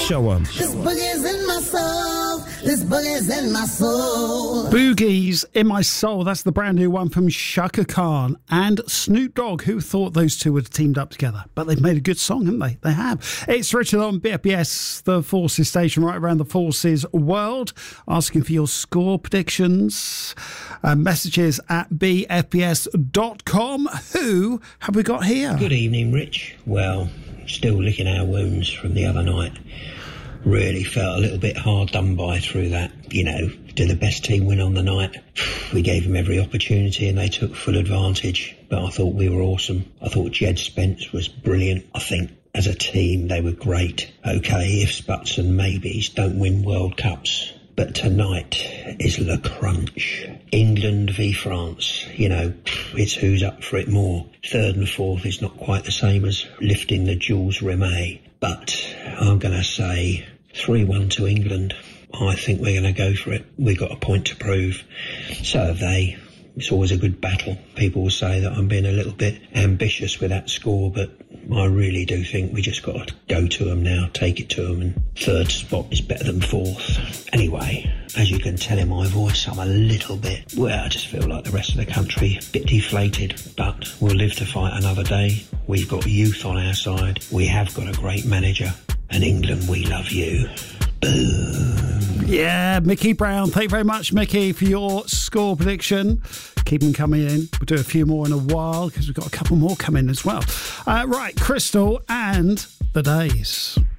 show 'em. This boogie's in my soul. This boogie's in my soul. Boogies in My Soul. That's the brand new one from Shaka Khan and Snoop Dogg. Who thought those two would have teamed up together? But they've made a good song, haven't they? They have. It's Richard on BFBS, the Forces station right around the Forces world. Asking for your score predictions. Messages at bfbs.com. Who have we got here? Good evening, Rich. Well, still licking our wounds from the other night. Really felt a little bit hard done by through that. You know, did the best team win on the night? We gave them every opportunity and they took full advantage. But I thought we were awesome. I thought Jed Spence was brilliant. I think as a team they were great. Okay, ifs, buts and maybes don't win World Cups. But tonight is Le Crunch. England v France. You know, it's who's up for it more. Third and fourth is not quite the same as lifting the Jules Rimet. But I'm going to say 3-1 to England. I think we're going to go for it. We've got a point to prove. So have they. It's always a good battle. People will say that I'm being a little bit ambitious with that score, but I really do think we just got to go to them now, take it to them, and third spot is better than fourth. Anyway, as you can tell in my voice, I'm a little bit, well, I just feel like the rest of the country, a bit deflated, but we'll live to fight another day. We've got youth on our side. We have got a great manager. And England, we love you. Boom. Yeah, Mickey Brown. Thank you very much, Mickey, for your score prediction. Keep them coming in. We'll do a few more in a while because we've got a couple more coming as well. Right, Crystal and the Days.